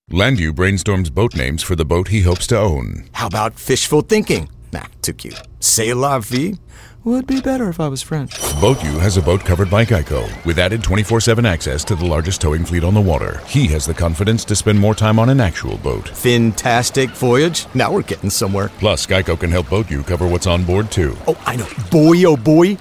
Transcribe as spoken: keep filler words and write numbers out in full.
Landu brainstorms boat names for the boat he hopes to own. How about fishful thinking? Nah, too cute. C'est la vie? Would be better if I was French. BoatU has a boat covered by Geico, with added twenty-four seven access to the largest towing fleet on the water. He has the confidence to spend more time on an actual boat. Fantastic voyage. Now we're getting somewhere. Plus, Geico can help BoatU cover what's on board, too. Oh, I know. Boy, oh boy.